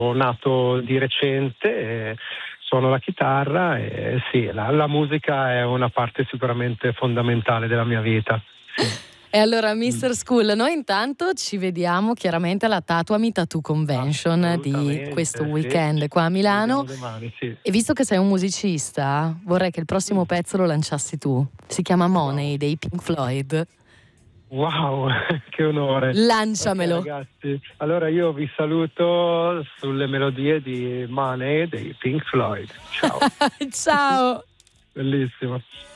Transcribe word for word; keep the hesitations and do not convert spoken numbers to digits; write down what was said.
nato di recente, e suono la chitarra e sì, la, la musica è una parte sicuramente fondamentale della mia vita. Sì. E allora, mister School, noi intanto ci vediamo chiaramente alla Tatuami Tattoo Convention di questo weekend sì. qua a Milano. Domani, sì. E visto che sei un musicista, vorrei che il prossimo pezzo lo lanciassi tu. Si chiama Money wow. dei Pink Floyd. Wow, che onore. Lanciamelo. Okay, ragazzi, allora io vi saluto sulle melodie di Money dei Pink Floyd. Ciao. Ciao. Bellissimo.